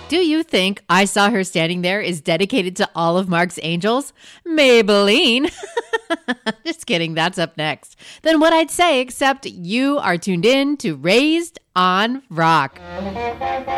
Do you think I Saw Her Standing There is dedicated to all of Mark's angels? Maybelline. Just kidding. That's up next. Then what I'd say, except you are tuned in to Raised on Rock.